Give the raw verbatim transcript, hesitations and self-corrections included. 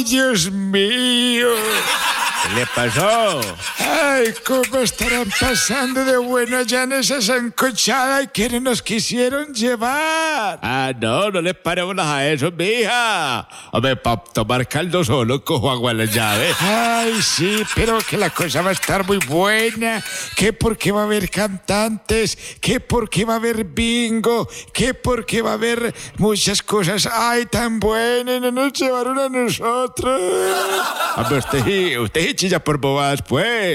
Dios mío. ¿Qué le pasó? Ay, cómo estarán pasando de bueno allá en esa sancochada y que no nos quisieron llevar. Ah, no, no les paremos a eso, mija. Hombre, para tomar caldo solo cojo agua en la llave. Ay, sí, pero que la cosa va a estar muy buena. Que porque va a haber cantantes, que porque va a haber bingo, que porque va a haber muchas cosas. Ay, tan buenas, no nos llevaron a nosotros. Hombre, usted, usted chilla por bobadas, pues.